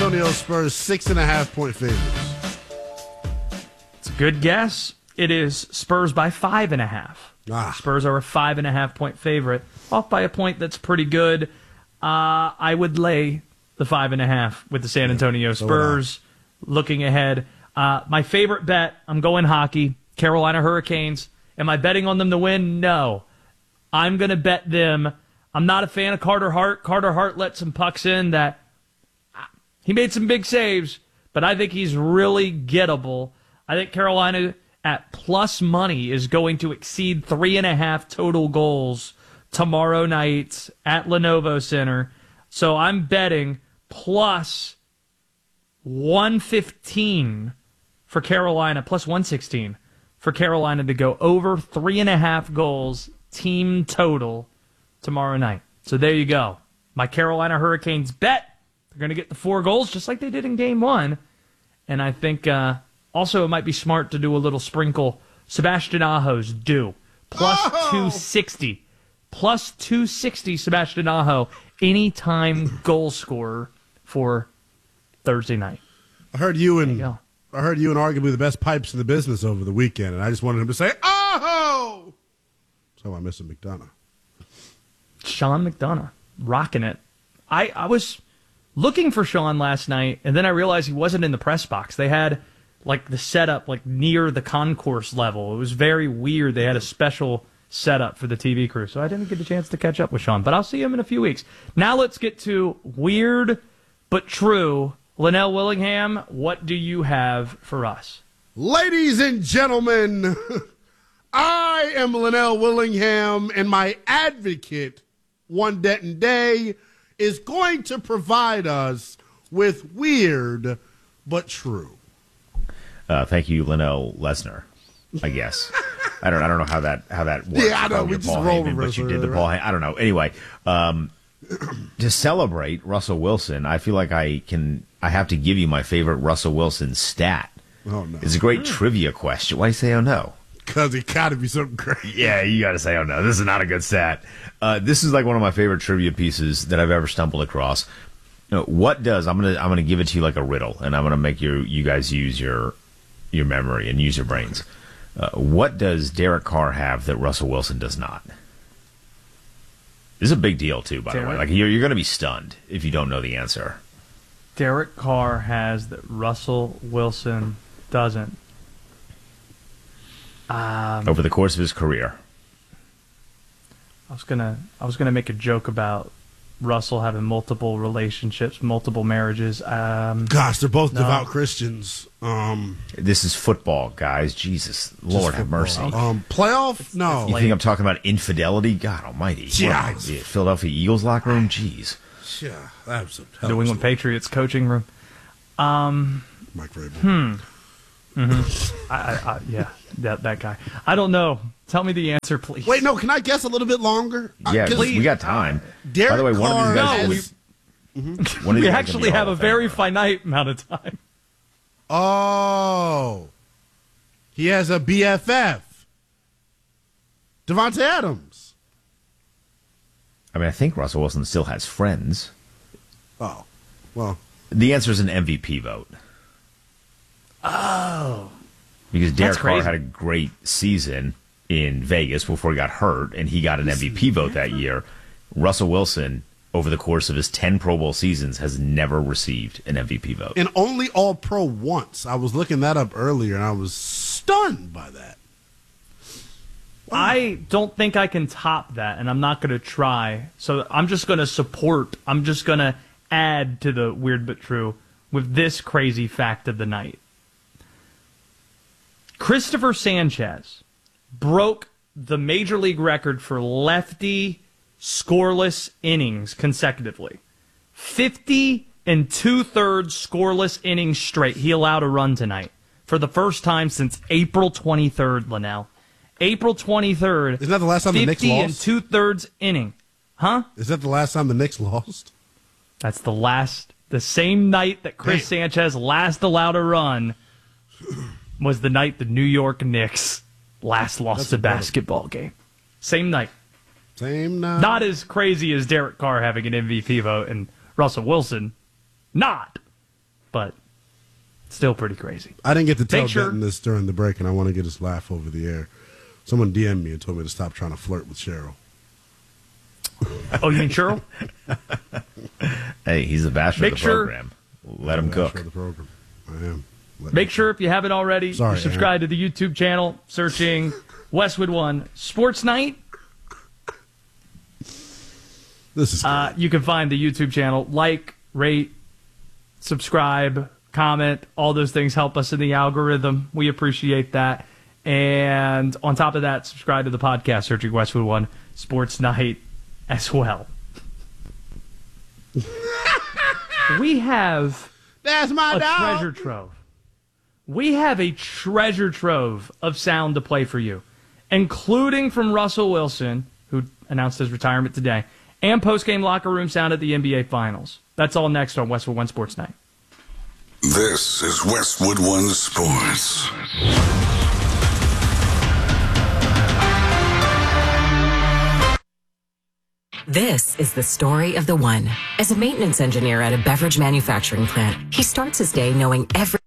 Antonio Spurs 6.5-point favorites. It's a good guess. It is Spurs by 5.5. Spurs are a 5.5-point favorite, off by a point that's pretty good. I would lay the 5.5 with the San Antonio Spurs. Looking ahead, my favorite bet, I'm going hockey, Carolina Hurricanes. Am I betting on them to win? No. I'm going to bet them. I'm not a fan of Carter Hart. Carter Hart let some pucks in that he made some big saves, but I think he's really gettable. I think Carolina at plus money is going to exceed 3.5 total goals tomorrow night at Lenovo Center. So I'm betting plus 115 for Carolina, plus 116 for Carolina to go over 3.5 goals team total tomorrow night. So there you go. My Carolina Hurricanes bet. They're going to get the 4 goals just like they did in Game 1. And I think also it might be smart to do a little sprinkle. Sebastian Aho's due. Plus 260. Plus 260 Sebastian Aho. Anytime goal scorer for Thursday night. I heard you and arguably the best pipes in the business over the weekend, and I just wanted him to say, "Oh!" So I'm missing McDonough. Sean McDonough, rocking it. I was looking for Sean last night, and then I realized he wasn't in the press box. They had like the setup like near the concourse level. It was very weird. They had a special setup for the TV crew, so I didn't get a chance to catch up with Sean. But I'll see him in a few weeks. Now let's get to weird but true. Linnell Willingham, what do you have for us? Ladies and gentlemen, I am Linnell Willingham, and my advocate, One Denton Day, is going to provide us with weird but true. Thank you, Linnell Lesnar, I guess. I don't know how that works. Yeah, I know. We just roll reverse. But you did the Paul Heyman. I don't know. Anyway, to celebrate Russell Wilson, I feel like I have to give you my favorite Russell Wilson stat. Oh, no. It's a great trivia question. Why do you say, oh, no? Because it got to be something great. Yeah, you got to say, oh, no. This is not a good stat. This is like one of my favorite trivia pieces that I've ever stumbled across. What does, I'm gonna give it to you like a riddle, and I'm going to make you guys use your memory and use your brains. What does Derek Carr have that Russell Wilson does not? This is a big deal, too, by the way. Like, you're going to be stunned if you don't know the answer. Derek Carr has that Russell Wilson doesn't. Over the course of his career. I was gonna make a joke about Russell having multiple relationships, multiple marriages. Gosh, they're both devout Christians. This is football, guys. Jesus, Lord have mercy. Playoff? No. You think I'm talking about infidelity? God almighty. Yeah. Philadelphia Eagles locker room? Jeez. Yeah, that's New England Patriots coaching room. Mike Vrabel. Yeah, that guy. I don't know. Tell me the answer, please. Wait, no. Can I guess a little bit longer? Yeah, we got time. Derek By the way, one of these guys has... we actually have a very finite amount of time. Oh. He has a BFF. Devontae Adams. I mean, I think Russell Wilson still has friends. Oh. Well. The answer is an MVP vote. Oh. Because Derek Carr had a great season in Vegas before he got hurt, and he got an MVP vote that year. Russell Wilson, over the course of his 10 Pro Bowl seasons, has never received an MVP vote. And only All-Pro once. I was looking that up earlier, and I was stunned by that. Wow. I don't think I can top that, and I'm not going to try. So I'm just going to support. I'm just going to add to the weird but true with this crazy fact of the night. Christopher Sanchez broke the Major League record for lefty scoreless innings consecutively. 50 2/3 scoreless innings straight. He allowed a run tonight for the first time since April 23rd, Linnell. April 23rd. Isn't that the last time the Knicks lost? 50 2/3 inning. Huh? Is that the last time the Knicks lost? That's the same night that Chris Sanchez last allowed a run was the night the New York Knicks last lost a basketball game. Same night. Same night. Not as crazy as Derek Carr having an MVP vote and Russell Wilson not. but still pretty crazy. I didn't get to tell Denton this during the break, and I want to get his laugh over the air. Someone DM'd me and told me to stop trying to flirt with Cheryl. Oh, you mean Cheryl? Hey, he's the bachelor of the program. Let him cook. The program. I am. Make sure, if you haven't already, subscribe to the YouTube channel, searching Westwood One Sports Night. This is you can find the YouTube channel. Like, rate, subscribe, comment. All those things help us in the algorithm. We appreciate that. And on top of that, subscribe to the podcast, searching Westwood One Sports Night as well. We have That's my dog. Treasure trove. We have a treasure trove of sound to play for you, including from Russell Wilson, who announced his retirement today, and post-game locker room sound at the NBA Finals. That's all next on Westwood One Sports Night. This is Westwood One Sports. This is the story of the one. As a maintenance engineer at a beverage manufacturing plant, he starts his day knowing every